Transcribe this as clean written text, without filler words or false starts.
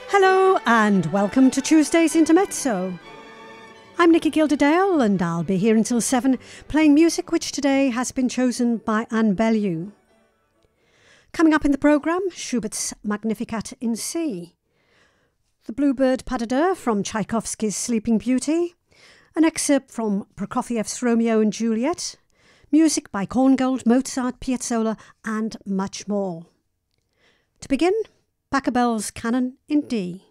Hello and welcome to Tuesday's Intermezzo. I'm Nikki Gilderdale and I'll be here until 7 playing music which today has been chosen by Anne Bellew. Coming up in the programme, Schubert's Magnificat in C, the Bluebird Pas de Deux from Tchaikovsky's Sleeping Beauty, an excerpt from Prokofiev's Romeo and Juliet, music by Korngold, Mozart, Piazzolla and much more. To begin, Pachelbel's Canon in D.